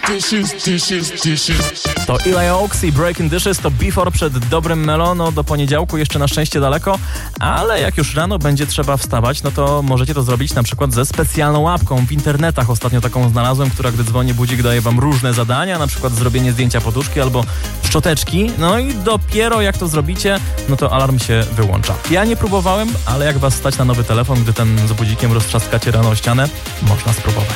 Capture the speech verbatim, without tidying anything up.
dishes, dishes, dishes. To Eli Oaks i Breaking Dishes, to Before przed dobrym Melo. No do poniedziałku jeszcze na szczęście daleko, ale jak już rano będzie trzeba wstawać, no to możecie to zrobić na przykład ze specjalną łapką. W internetach ostatnio taką znalazłem, która gdy dzwoni budzik daje wam różne zadania, na przykład zrobienie zdjęcia poduszki albo szczoteczki. No i dopiero jak to zrobicie, no to alarm się wyłącza. Ja nie próbowałem, ale jak was stać na nowy telefon, gdy ten z budzikiem roztrzaskacie rano o ścianę, można spróbować.